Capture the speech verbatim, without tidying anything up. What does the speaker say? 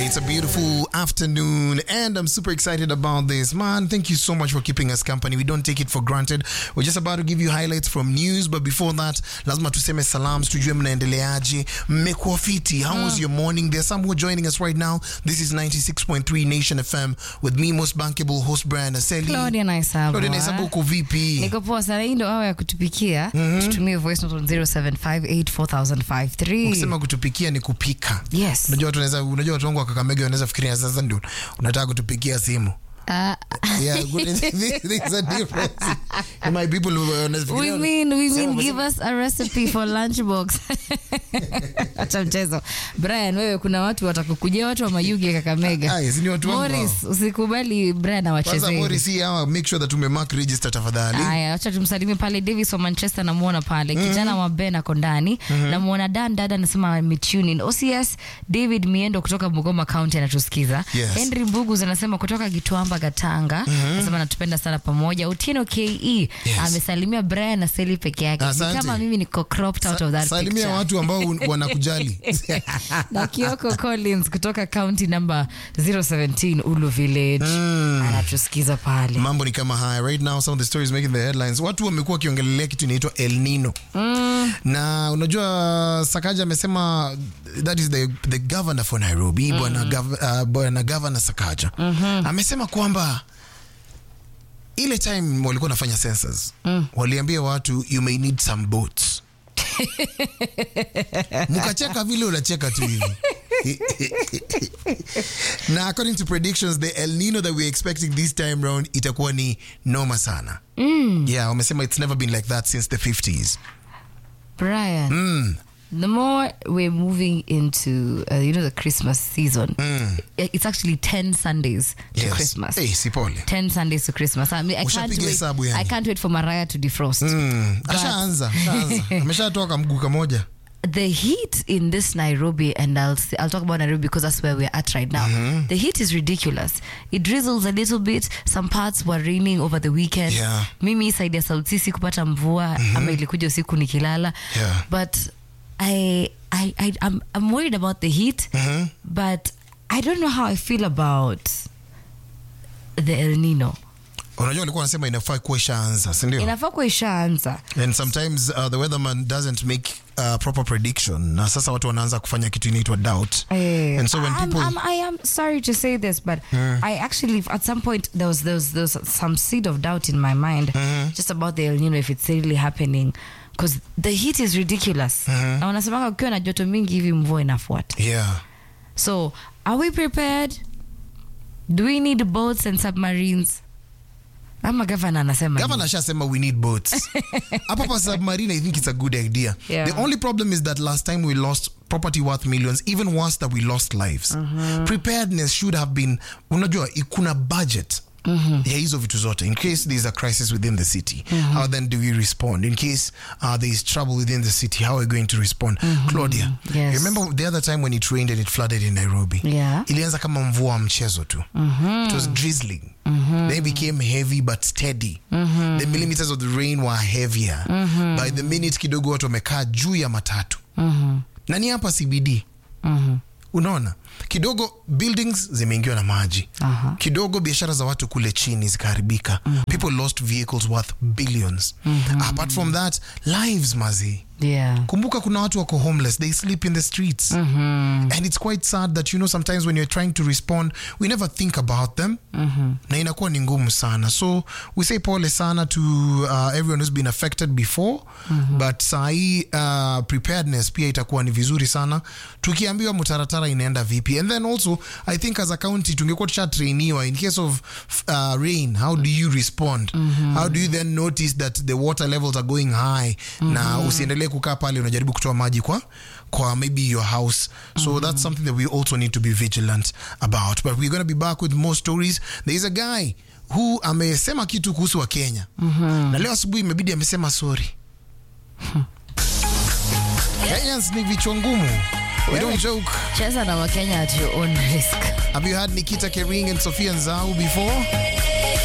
It's a beautiful afternoon and I'm super excited about this. Man, thank you so much for keeping us company. We don't take it for granted. We're just about to give you highlights from news, but before that, lazima tuseme salams, tujue mnaendeleaje, mmekuwa fiti. How was your morning? There's some who are joining us right now. This is ninety-six point three Nation F M with me, most bankable host Brian Aseli. Claudia Naisabu. Claudia Naisabu, uko vipi? Niko poa sana. Hii ndo awa ya kutupikia. Mm-hmm. Tutumie voice note on zero seven five eight four thousand five three. Ukisema kutupikia ni kupika. Yes. Unajua watu wanaweza, unajua watu wangu wa Kakamega wanaweza fikiria sasa ndio unataka kutupikia simu. Uh, yeah, good. There's a difference. My people who we mean, we mean, give us a recipe for lunchbox. Acha mchezo. Brian, wewe kuna watu watakukujia, watu wa Mayuge Kakamega. Ah, yes, ni watu wangu. Morris, usikubali Brian awachezee. Kwanza Morris hii hawa, make sure that tumemark register tafadhali. Haya, acha tumsalimie pale Davis wa Manchester, namuona pale. Mm-hmm. Kijana wa Ben ako ndani. Mm-hmm. Namuona Dan dada anasema ametune in. O C S David Miendo kutoka Bungoma County anatusikiza. Yes. Henry Mbugu anasema kutoka Gituamba Gatanga. Mm-hmm. Anasema natupenda sana pamoja. Utieno K E yes. Amesalimia Brian na Seli peke yake. Kama mimi niko cropped out of that Salimia picture. Salimia watu ambao wanakujali. Na Kioko Collins kutoka county number zero seventeen Ulu Village. Mm. Anatusikiza pale. Mambo ni kama haya. Right now some of the stories making the headlines. Watu wamekuwa wakiongelelea kitu inaitwa El Nino. Mm. Na unajua Sakaja amesema that is the the governor for Nairobi, mm. bwana uh, bwana governor Sakaja. Mm-hmm. Amesema kwamba ile time walikuwa nafanya census, mm. waliambia watu you may need some boats. Mukacheka vile unacheka tu hivi. Now, according to predictions, the El Nino that we're expecting this time round itakuwa ni noma sana. Mm. Yeah, wamesema it's never been like that since the fifties. Brian, mm. the more we're moving into, uh, you know, the Christmas season, mm. it's actually ten Sundays to yes. Christmas. Hey, sipole. ten Sundays to Christmas. I mean, I can't wait. I can't wait for Mariah to defrost. Mm. Ashaanza, ashaanza. Ameshatoka mguu kamoja. The heat in this Nairobi, and I'll I'll talk about Nairobi because that's where we're at right now. Mm-hmm. The heat is ridiculous. It drizzles a little bit. Some parts were raining over the weekend. Yeah. Mimi side ya South Sea kupata mvua, mm-hmm. ama ilikuja usiku nikilala. Yeah. But I I I I'm I'm worried about the heat. Mm-hmm. But I don't know how I feel about the El Nino. Unajua walikuwa wanasema inafaa kuwa ishaanza, si ndio? Inafaa kuwa ishaanza. And sometimes uh, the weatherman doesn't make uh, proper prediction. Na sasa watu wanaanza kufanya kitu inaitwa doubt. Uh, and so when I'm, people I'm, I am sorry to say this, but mm. I actually at some point there was there was, there was some seed of doubt in my mind, mm-hmm. just about the El Nino, if it's really happening, because the heat is ridiculous. Mm-hmm. Na wanasema ukiwa na joto mingi hivi mvua inafuata. Yeah. So are we prepared? Do we need boats and submarines? I'm a governor anasema. Governor ashasema we need boats. Hapa pa submarine, I think it's a good idea. Yeah. The only problem is that last time we lost property worth millions, even worse that we lost lives. Mm-hmm. Preparedness should have been, unajua, ikuna budget. Mm-hmm. Yeah, hizo vitu zote. In case there is a crisis within the city, mm-hmm. how then do we respond? In case uh, there is trouble within the city, how are we going to respond? Mm-hmm. Claudia, yes. You remember the other time when it rained and it flooded in Nairobi? Yeah. Ilianza kama mvua mchezo tu. Mm-hmm. It was drizzling. Mm-hmm. Then it became heavy but steady. Mm-hmm. The millimeters of the rain were heavier. Mm-hmm. By the minute kidogo watu wamekaa juu ya matatu. Mm-hmm. Na ni hapa C B D. Mm-hmm. Unaona? Kidogo buildings zimeingiwa na maji. Uh-huh. Kidogo biashara za watu kule chini zikaharibika. Mm-hmm. People lost vehicles worth billions. Mm-hmm. Apart from that, lives mazi. Yeah. Kumbuka kuna watu wako homeless, they sleep in the streets. Mm-hmm. And it's quite sad that, you know, sometimes when you're trying to respond, we never think about them. Mm-hmm. Na inakuwa ni ngumu sana. So we say pole sana to uh, everyone who's been affected before. Mm-hmm. But sahi uh, preparedness pia itakuwa ni vizuri sana. Tukiambiwa mutaratara inaenda vipi. And then also, I think as a county, tungekuwa tusha trainiwa in case of uh, rain, how do you respond? Mm-hmm. How do you then notice that the water levels are going high? Mm-hmm. Na usiendelee kukaa pale unajaribu kutoa maji kwa kwa maybe your house. So mm-hmm. that's something that we also need to be vigilant about. But we're going to be back with more stories. There is a guy who amesema kitu kuhusu wa Kenya. Mm-hmm. Na leo asubuhi imebidi amesema sorry. Hmm. Kenyans ni vichwa ngumu. We don't joke. Cheza na wa Kenya at your own risk. Have you had Nikita Kering and Sophia Nzau before?